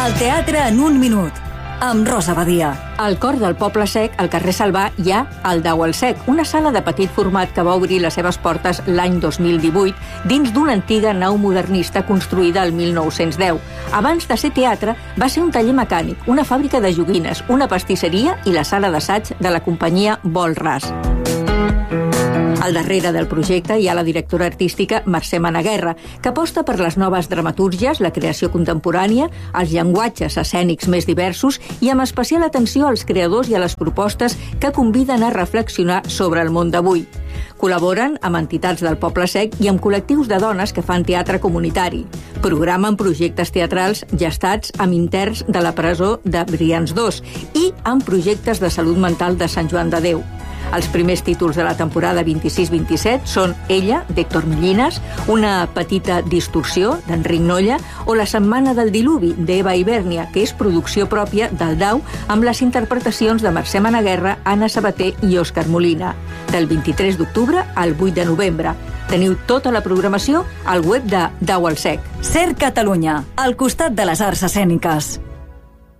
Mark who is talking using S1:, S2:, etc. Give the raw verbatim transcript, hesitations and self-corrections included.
S1: El teatre en un minut, amb Rosa Badia.
S2: Al cor del Poble Sec, al carrer Salvà, hi ha el Dau al Sec, una sala de petit format que va obrir les seves portes l'any dos mil divuit dins d'una antiga nau modernista construïda el mil nou-cents deu. Abans de ser teatre, va ser un taller mecànic, una fàbrica de joguines, una pastisseria i la sala d'assaig de la companyia Vol Ras. Al darrere del projecte hi ha la directora artística Mercè Managuerra, que aposta per les noves dramatúrgies, la creació contemporània, els llenguatges escènics més diversos i amb especial atenció als creadors i a les propostes que conviden a reflexionar sobre el món d'avui. Col·laboren amb entitats del Poble Sec i amb col·lectius de dones que fan teatre comunitari. Programen projectes teatrals gestats amb interns de la presó de Brians dos i amb projectes de salut mental de Sant Joan de Déu. Els primers títols de la temporada vint-i-sis vint-i-set són Ella, d'Héctor Millines, Una petita distorsió, d'Enric Nolla, o La setmana del diluvi, d'Eva Ibèrnia, que és producció pròpia del Dau, amb les interpretacions de Mercè Managuerra, Anna Sabater i Òscar Molina. Del vint-i-tres d'octubre al vuit de novembre. Teniu tota la programació al web de Dau al Sec.
S1: Ser Catalunya, al costat de les arts escèniques.